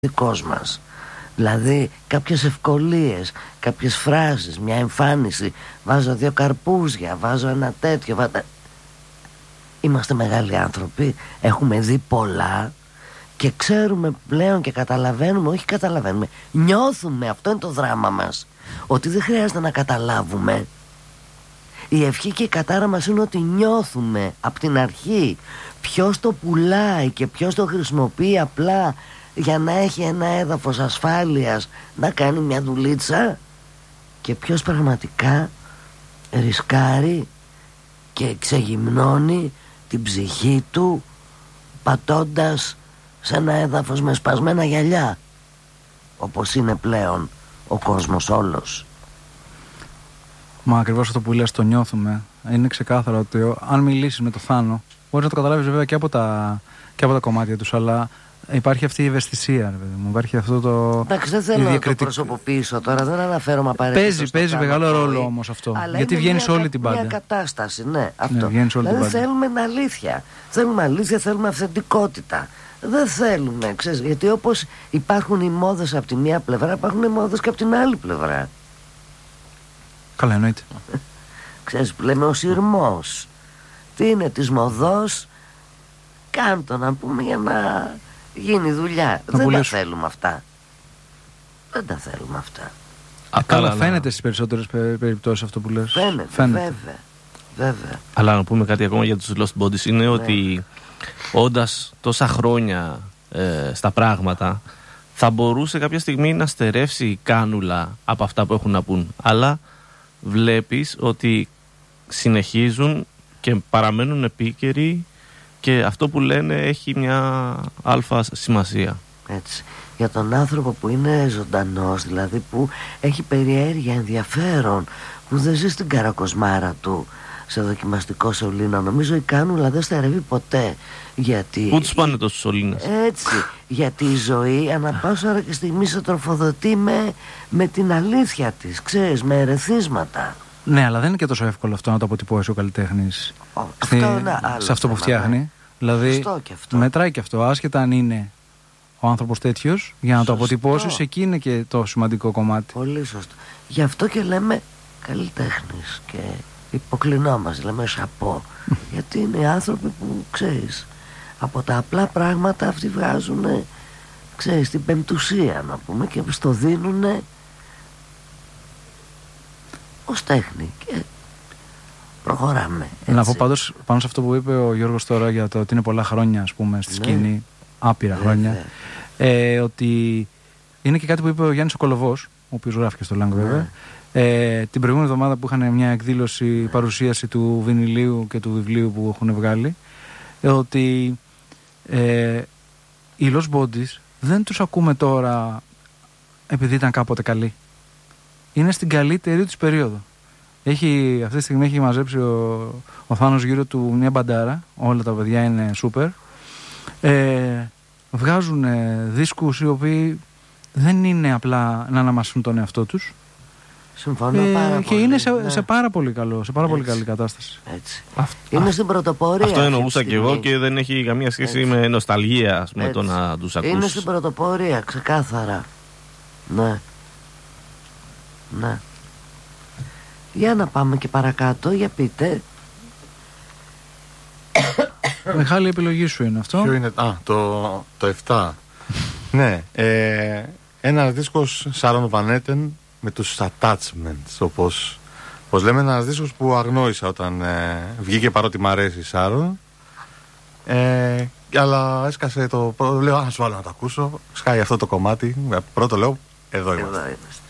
δικός μας. Δηλαδή κάποιες ευκολίες, κάποιες φράσεις, μια εμφάνιση, βάζω 2 καρπούζια, βάζω ένα τέτοιο. Είμαστε μεγάλοι άνθρωποι, έχουμε δει πολλά και ξέρουμε πλέον και καταλαβαίνουμε, όχι καταλαβαίνουμε, νιώθουμε, αυτό είναι το δράμα μας, ότι δεν χρειάζεται να καταλάβουμε. Η ευχή και η κατάρα μας είναι ότι νιώθουμε από την αρχή ποιος το πουλάει και ποιος το χρησιμοποιεί απλά για να έχει ένα έδαφος ασφάλειας να κάνει μια δουλίτσα, και ποιος πραγματικά ρισκάρει και ξεγυμνώνει την ψυχή του πατώντας σε ένα έδαφος με σπασμένα γυαλιά, όπως είναι πλέον ο κόσμος όλος. Μα ακριβώς αυτό που λες, το νιώθουμε. Είναι ξεκάθαρο ότι αν μιλήσεις με το Θάνο, μπορείς να το καταλάβεις βέβαια και από τα κομμάτια τους, αλλά υπάρχει αυτή η ευαισθησία, βέβαια μου. Υπάρχει αυτό το. Εντάξει, δεν θέλω να το προσωποποιήσω τώρα, δεν αναφέρομαι απαραίτητα. Παίζει μεγάλο ρόλο όμως αυτό. Αλλά γιατί βγαίνει σε όλη την πάντα. Είναι μια κατάσταση, ναι, αυτό. Ναι, δηλαδή θέλουμε αλήθεια. Θέλουμε αλήθεια, θέλουμε αυθεντικότητα. Δεν θέλουμε, ξέρεις, γιατί όπως υπάρχουν οι μόδες από τη μία πλευρά, υπάρχουν οι μόδες και από την άλλη πλευρά. Καλά, εννοείται. Ξέρεις, που λέμε ο σειρμός. Τι είναι της μοδός, κάντο να πούμε για να γίνει δουλειά. Δεν τα θέλουμε αυτά. Δεν τα θέλουμε αυτά. Καλά, φαίνεται στις περισσότερες περιπτώσεις αυτό που λες. Φαίνεται. Βέβαια. Αλλά να πούμε κάτι ακόμα για τους Lost Bodies, είναι ότι όντας τόσα χρόνια στα πράγματα, θα μπορούσε κάποια στιγμή να στερεύσει η κάνουλα από αυτά που έχουν να πούν. Αλλά βλέπεις ότι συνεχίζουν και παραμένουν επίκαιροι και αυτό που λένε έχει μια αλφα σημασία. Έτσι. Για τον άνθρωπο που είναι ζωντανός, δηλαδή που έχει περιέργεια, ενδιαφέρον, που δεν ζει στην καρακοσμάρα του σε δοκιμαστικό σωλήνα, νομίζω η κάνουλα δεν στερεύει ποτέ. Γιατί πού τους πάνε τόσους σωλήνες? Έτσι, γιατί η ζωή ανά πάσα ώρα και στιγμή σε τροφοδοτεί με την αλήθεια της, ξέρεις, με ερεθίσματα. Ναι, αλλά δεν είναι και τόσο εύκολο αυτό να το αποτυπώσει ο καλλιτέχνης σε αυτό που φτιάχνει. Δηλαδή μετράει και αυτό, άσχετα αν είναι ο άνθρωπος τέτοιος, για να το αποτυπώσεις, εκεί είναι και το σημαντικό κομμάτι. Πολύ σωστό. Γι' αυτό και λέμε καλλιτέχνης και υποκλεινόμαστε, λέμε σαπό. Γιατί είναι οι άνθρωποι που, ξέρεις, από τα απλά πράγματα αυτοί βγάζουν, ξέρεις, την πεμπτουσία να πούμε, και στο δίνουνε ως τέχνη και προχωράμε, έτσι. Να πω πάντως πάνω σε αυτό που είπε ο Γιώργος τώρα για το ότι είναι πολλά χρόνια, ας πούμε, στη σκηνή, άπειρα χρόνια, ότι είναι και κάτι που είπε ο Γιάννης ο Κολοβός, ο οποίος γράφει και στο Λάγκο βέβαια, την προηγούμενη εβδομάδα που είχαν μια εκδήλωση, παρουσίαση του βινιλίου και του βιβλίου που έχουν βγάλει, ότι οι Lost Bodies δεν τους ακούμε τώρα επειδή ήταν κάποτε καλοί. Είναι στην καλύτερη τους περίοδο. Αυτή τη στιγμή έχει μαζέψει ο Θάνος γύρω του μια μπαντάρα. Όλα τα παιδιά είναι σούπερ. Βγάζουν δίσκους οι οποίοι δεν είναι απλά να αναμασούν τον εαυτό τους. Συμφωνώ πάρα και πολύ. Είναι σε πάρα πολύ καλή κατάσταση. Έτσι. Είναι στην πρωτοπορία. Αυτό εννοούσα και εγώ και δεν έχει καμία σχέση με νοσταλγία, με το να τους ακούσεις. Είναι στην πρωτοπορία, ξεκάθαρα. Ναι. Για να πάμε και παρακάτω, για πείτε. Μεγάλη επιλογή σου είναι αυτό. Ποιο είναι? Το 7. Ναι, ένας δίσκος Sharon Van Etten με τους Attachments, όπως λέμε, ένας δίσκος που αγνόησα όταν βγήκε, παρότι μ' αρέσει η Sharon, αλλά έσκασε λέω, ας βάλω να το ακούσω, σκάει αυτό το κομμάτι, πρώτο λέω, εδώ είμαστε.